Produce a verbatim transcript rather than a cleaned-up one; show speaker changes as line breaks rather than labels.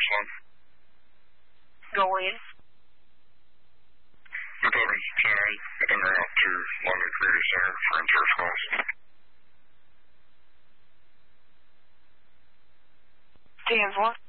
Line.
Go in.
Building ten eight, en route to London Community Center for insurance calls.
Dan's what?